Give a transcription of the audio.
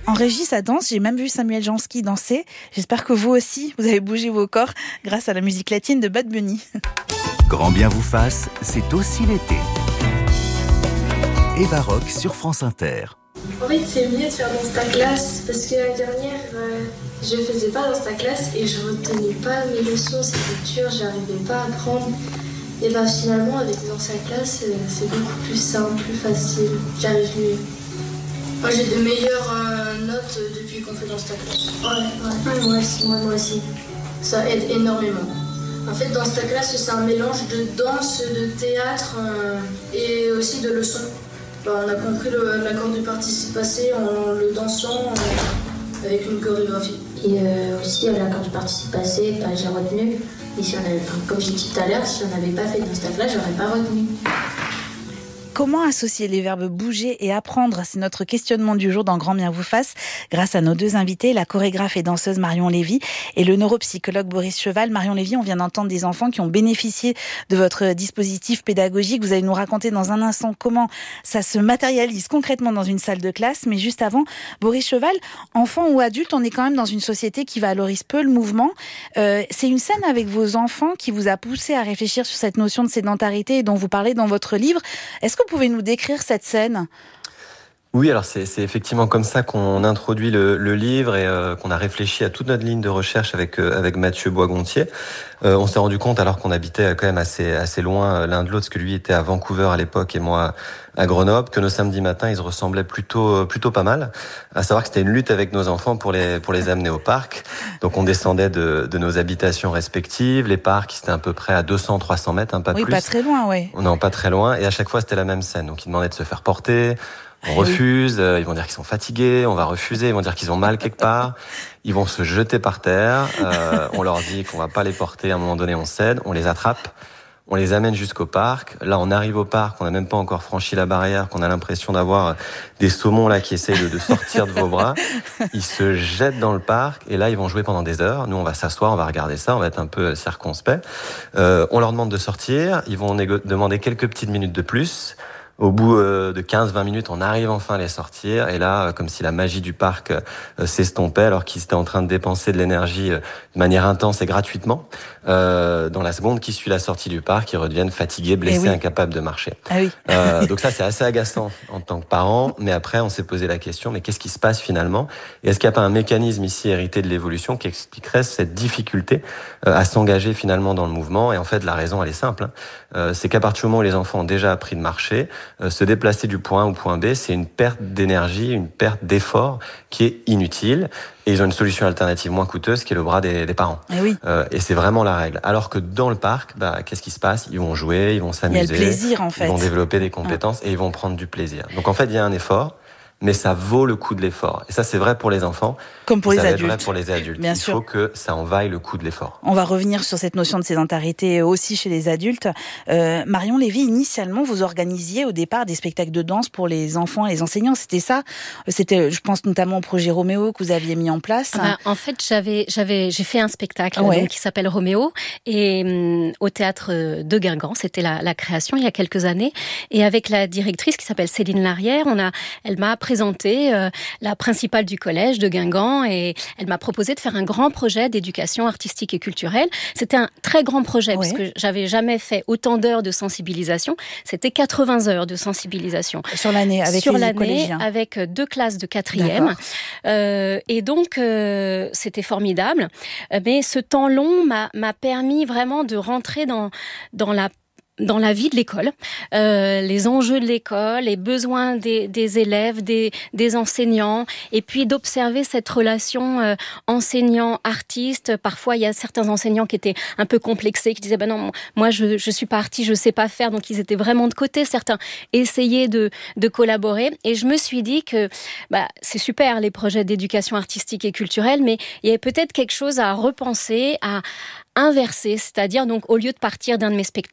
En régie, ça danse. J'ai même vu Samuel Jansky danser. J'espère que vous aussi, vous avez bougé vos corps grâce à la musique latine de Bad Bunny. Grand bien vous fasse, c'est aussi l'été. Eva Rock sur France Inter. En fait, c'est mieux de faire dans ta classe parce que l'année dernière, je faisais pas dans ta classe et je retenais pas mes leçons, c'était dur, j'arrivais pas à apprendre. Et finalement, avec dans sa classe, c'est beaucoup plus simple, plus facile, j'arrive mieux. Moi, j'ai de meilleures notes depuis qu'on fait dans ta classe. Ouais, moi aussi. Ça aide énormément. En fait, dans ta classe, c'est un mélange de danse, de théâtre et aussi de leçons. On a compris l'accord du participe passé en le dansant avec une chorégraphie. Et aussi l'accord du participe passé, j'ai retenu. Et si comme j'ai dit tout à l'heure, si on n'avait pas fait dans cette classe, j'aurais pas retenu. Comment associer les verbes bouger et apprendre ? C'est notre questionnement du jour dans Grand bien vous fasse, grâce à nos deux invités, la chorégraphe et danseuse Marion Lévy et le neuropsychologue Boris Cheval. Marion Lévy, on vient d'entendre des enfants qui ont bénéficié de votre dispositif pédagogique. Vous allez nous raconter dans un instant comment ça se matérialise concrètement dans une salle de classe. Mais juste avant, Boris Cheval, enfant ou adulte, on est quand même dans une société qui valorise peu le mouvement. C'est une scène avec vos enfants qui vous a poussé à réfléchir sur cette notion de sédentarité dont vous parlez dans votre livre. Est-ce que vous pouvez nous décrire cette scène ? Oui, alors c'est effectivement comme ça qu'on introduit le livre et qu'on a réfléchi à toute notre ligne de recherche avec Mathieu Boisgontier. On s'est rendu compte, alors qu'on habitait quand même assez loin l'un de l'autre, parce que lui était à Vancouver à l'époque et moi à Grenoble, que nos samedis matins, ils se ressemblaient plutôt pas mal. À savoir que c'était une lutte avec nos enfants pour les amener au parc. Donc on descendait de nos habitations respectives. Les parcs, c'était à peu près à 200-300 mètres, pas plus. Oui, pas très loin, oui. Non, pas très loin. Et à chaque fois, c'était la même scène. Donc ils demandaient de se faire porter. On refuse, ils vont dire qu'ils sont fatigués, on va refuser, ils vont dire qu'ils ont mal quelque part, ils vont se jeter par terre, on leur dit qu'on va pas les porter, à un moment donné on cède, on les attrape, on les amène jusqu'au parc. Là on arrive au parc, on n'a même pas encore franchi la barrière, qu'on a l'impression d'avoir des saumons là qui essayent de sortir de vos bras. Ils se jettent dans le parc et là ils vont jouer pendant des heures. Nous on va s'asseoir, on va regarder ça, on va être un peu circonspect. On leur demande de sortir, ils vont demander quelques petites minutes de plus. Au bout de 15-20 minutes, on arrive enfin à les sortir. Et là, comme si la magie du parc s'estompait, alors qu'ils étaient en train de dépenser de l'énergie de manière intense et gratuitement, dans la seconde qui suit la sortie du parc, ils redeviennent fatigués, blessés, incapables de marcher. Ah oui. Donc ça, c'est assez agaçant en tant que parent. Mais après, on s'est posé la question, mais qu'est-ce qui se passe finalement ? Et est-ce qu'il n'y a pas un mécanisme ici hérité de l'évolution qui expliquerait cette difficulté à s'engager finalement dans le mouvement ? Et en fait, la raison, elle est simple. C'est qu'à partir du moment où les enfants ont déjà appris de marcher, se déplacer du point A au point B, c'est une perte d'énergie, une perte d'effort qui est inutile. Et ils ont une solution alternative moins coûteuse qui est le bras des parents. Et oui. Et c'est vraiment la règle. Alors que dans le parc, qu'est-ce qui se passe ? Ils vont jouer, ils vont s'amuser. Il y a le plaisir en fait. Ils vont développer des compétences et ils vont prendre du plaisir. Donc en fait, il y a un effort, mais ça vaut le coup de l'effort. Et ça, c'est vrai pour les enfants. Comme pour les adultes. Ça va être vrai pour les adultes. Bien sûr. Il faut que ça en vaille le coup de l'effort. On va revenir sur cette notion de sédentarité aussi chez les adultes. Marion Lévy, initialement, vous organisiez au départ des spectacles de danse pour les enfants et les enseignants. C'était ça ? C'était, je pense notamment au projet Roméo que vous aviez mis en place. En fait, j'ai fait un spectacle donc, qui s'appelle Roméo et au théâtre de Guingamp. C'était la création il y a quelques années. Et avec la directrice qui s'appelle Céline Larrière, elle m'a présenté la principale du collège de Guingamp et elle m'a proposé de faire un grand projet d'éducation artistique et culturelle. C'était un très grand projet parce que j'avais jamais fait autant d'heures de sensibilisation. C'était 80 heures de sensibilisation. Sur l'année, avec les collégiens. Avec 2 classes de 4e. Et donc, c'était formidable. Mais ce temps long m'a permis vraiment de rentrer dans la vie de l'école, les enjeux de l'école, les besoins des élèves, des enseignants, et puis d'observer cette relation enseignant-artiste. Parfois, il y a certains enseignants qui étaient un peu complexés, qui disaient non, moi je suis pas artiste, je sais pas faire, donc ils étaient vraiment de côté. Certains essayaient de collaborer, et je me suis dit que c'est super les projets d'éducation artistique et culturelle, mais il y avait peut-être quelque chose à repenser, à inverser, c'est-à-dire donc au lieu de partir d'un de mes spectacles